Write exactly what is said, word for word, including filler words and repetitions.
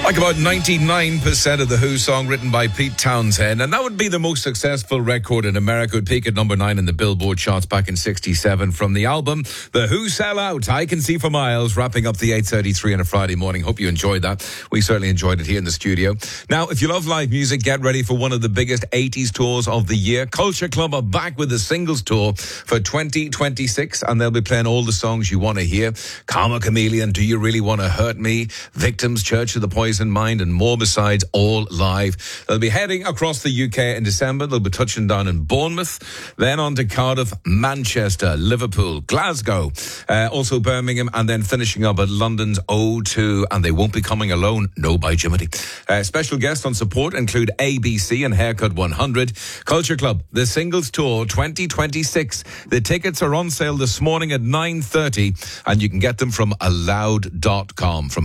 Like about ninety-nine percent of the Who song written by Pete Townshend, and that would be the most successful record in America. It would peak at number nine in the Billboard charts back in sixty-seven. From the album The Who Sell Out, I Can See for Miles, wrapping up the eight thirty-three on a Friday morning. Hope you enjoyed that. We certainly enjoyed it here in the studio. Now, if you love live music, get ready for one of the biggest eighties tours of the year. Culture Club are back with the singles tour for twenty twenty-six, and they'll be playing all the songs you want to hear. Karma Chameleon, Do You Really Want to Hurt Me? Victims, Church of the Poison Mind, and more besides, all live. They'll be heading across the U K in December. They'll be touching down in Bournemouth, then on to Cardiff, Manchester, Liverpool, Glasgow, uh, also Birmingham, and then finishing up at London's O two. And they won't be coming alone, no by Jiminy. Uh, special guests on support include A B C and Haircut one hundred. Culture Club, the singles tour twenty twenty-six. The tickets are on sale this morning at nine thirty, and you can get them from aloud dot com. From